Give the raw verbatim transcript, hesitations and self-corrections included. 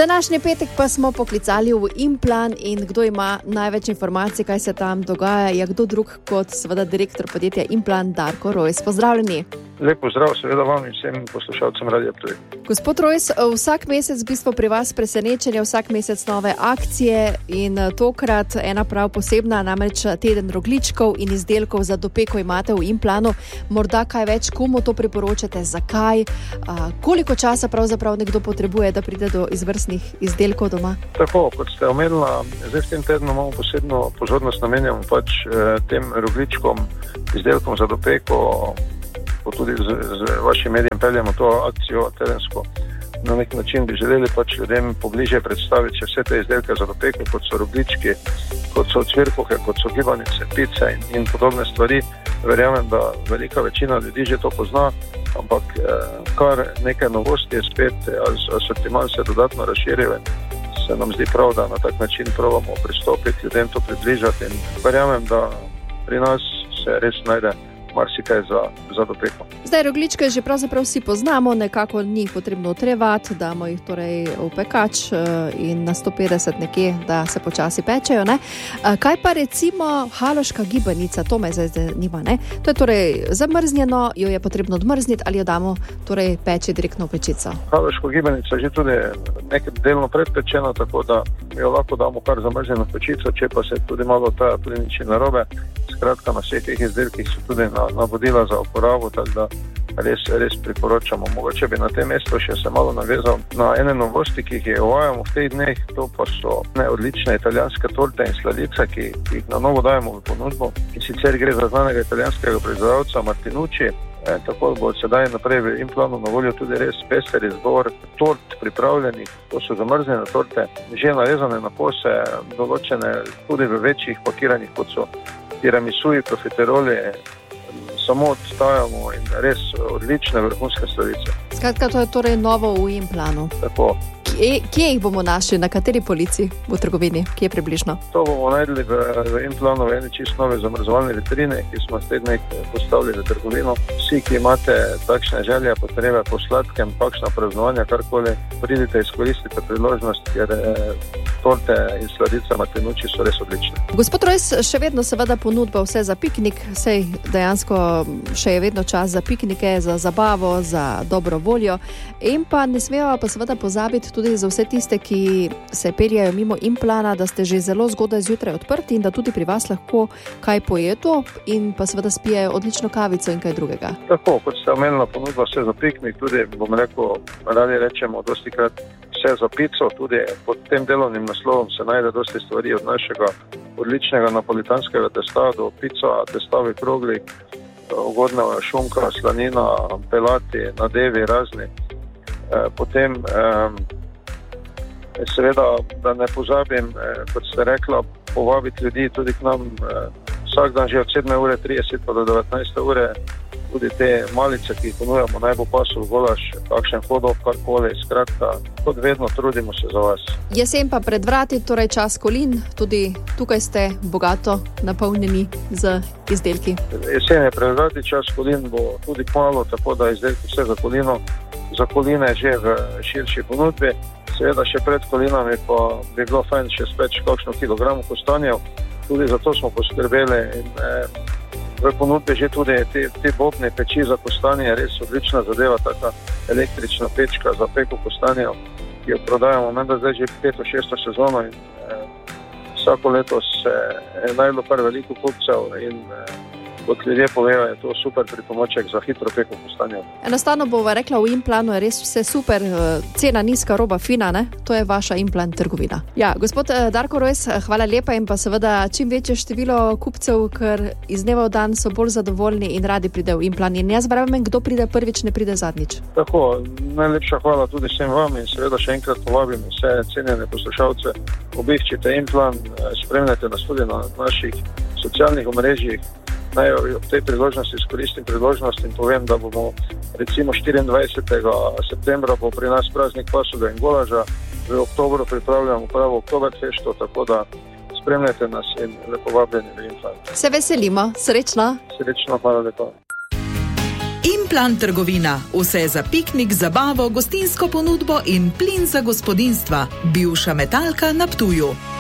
Današnji petek pa smo poklicali v Implan in kdo ima največ informacij, kaj se tam dogaja, je kdo drug kot seveda direktor podjetja Implan, Darko Rojs. Pozdravljeni. Lep pozdrav seveda vam in vsem poslušalcem Radia Ptuj. Gospod Rojs, vsak mesec v bistvu pri vas presenečenje, vsak mesec nove akcije in tokrat ena prav posebna, namreč teden rogljičkov in izdelkov za dopeko imate v Implanu. Morda kaj več, komu to priporočate, zakaj, a, koliko časa pravzaprav nekdo potrebuje, da pride do izvrstnih izdelkov doma? Tako, kot ste omenila, zdaj v tem tednu imamo posebno pozornost namenjamo pač eh, tem rogljičkom, izdelkom za dopeko, pa tudi z, z vašim medijem peljamo to akcijo terensko. Na nek način bi želeli pač ljudem pobliže predstaviti vse te izdelke za dopeko, kot so rogljički, kot so cvirkuhe, kot so gibanice, pice in, in podobne stvari. Verjamem, da velika večina ljudi že to pozna, ampak eh, kar nekaj novosti je spet, asortiman se dodatno razširil in se nam zdi prav, da na tak način probamo pristopiti, ljudem to približati in verjamem, da pri nas se res najde marsikaj za, za dopeko. Zdaj, rogljičke že pravzaprav vsi poznamo, nekako ni potrebno otrevati, damo jih torej v pekač in na sto petdeset nekje, da se počasi pečejo, ne? Kaj pa recimo haloška gibanica, to me zdaj zanima, ne? To je torej zamrznjeno, jo je potrebno odmrzniti ali jo damo torej peči direktno v pečico? Haloško gibanica je že tudi nekaj delno predpečena, tako da jo lahko damo kar zamrznjeno v pečico, če pa se tudi malo ta tudi nič narobe. Skratka, na vseh teh izdelkih so tudi na, navodila za uporabo, tako da res, res priporočamo. Mogoče bi na tem mestu še se malo navezal na ene novosti, ki jih uvajamo v teh dneh, to pa so ne, odlične italijanske torte in sladice, ki, ki jih na novo dajemo v ponudbo. In sicer gre za znanega italijanskega proizvajalca Martinucci. E, tako bo sedaj naprej v Implanu na voljo tudi res pester izbor tort pripravljenih. To so zamrznjene torte, že narezane na kose, določene tudi v večjih pakiranih, kot so tiramisuji, profiteroli, samo odtajamo in res odlične vrhunske sladice. Skratka, to je torej novo v Implanu. Tako. Kje, kje jih bomo našli, na kateri polici v trgovini, kje približno? To bomo najdli v, v Implanu v eni čisto nove zamrzovalne vitrine, ki smo s tednek postavili v trgovino. Vsi, ki imate takšne želje, potrebe po sladkem, takšna praznovanja, karkoli, pridite, izkoristite priložnost, ker torte in sladice Martinucci so res odlične. Gospod Rojs, še vedno seveda ponudba vse za piknik, sej dejansko še je vedno čas za piknike, za zabavo, za dobro voljo in pa ne smemo pa seveda pozabiti tudi za vse tiste, ki se peljajo mimo Implana, da ste že zelo zgodaj zjutraj odprti in da tudi pri vas lahko kaj pojedo in pa seveda spijejo odlično kavico in kaj drugega. Tako, kot ste omenila, ponudba vse za piknik, tudi bom rekel, radi rečemo dostikrat vse za pico, tudi pod tem delovnim naslovom se najde dosti stvari od našega odličnega napolitanskega testa do pica, testavi krogli, ugodna šunka, slanina, pelati, nadevi razni. E, potem e, seveda, da ne pozabim, eh, kot ste rekla, povabiti ljudi tudi k nam eh, vsak dan že od sedme ure trideset pa do devetnajste ure, tudi te malice, ki jih ponujamo, naj bo pasov, golaž, kakšen hodov, karkoli, skratka, kot vedno trudimo se za vas. Jesen pa pred vrati, torej čas kolin, tudi tukaj ste bogato napolnjeni z izdelki. Jesen je pred vrati, čas kolin bo tudi kmalu, tako da izdelki vse za kolino, za koline že v širši ponudbi. Seveda še pred kolinami pa bi bilo fajn še speč kakšno kilogramu kostanjev. Tudi zato smo poskrbeli in eh, v ponudbi že tudi te, te bobne peči za kostanje, res odlična zadeva, taka električna pečka za peko kostanjev, ki jo prodajamo menda zdaj že peto, šesto sezono in eh, vsako leto se je najdlo kar veliko kupcev in eh, kot ljudje povejo, je to super pripomoček za hitro peko kostanjev. Enostavno bova rekla, v Implanu je res vse super, cena nizka, roba fina, ne? To je vaša Implan trgovina. Ja, gospod Darko Rojs, hvala lepa in pa seveda čim večje število kupcev, ker iz dneva v dan so bolj zadovoljni in radi pride v Implan. In jaz verjamem, kdo pride prvič, ne pride zadnjič. Tako, najlepša hvala tudi vsem vam in seveda še enkrat povabim vse cenjene poslušalce. Obiščite Implan, spremljajte nas tudi na naših socialnih omrežjih. Naj ob tej priložnosti izkoristim priložnost in povem, da bomo recimo štiriindvajsetega septembra bo pri nas praznik pasovega in golaža, v oktobru pripravljamo pravo Oktoberfesto, tako da spremljajte nas in lepo vabljeni v Implan. Se veselimo, srečno. Srečno, hvala lepa. Kaplan trgovina, vse za piknik, zabavo, gostinsko ponudbo in plin za gospodinstva. Bivša Metalka na Ptuju.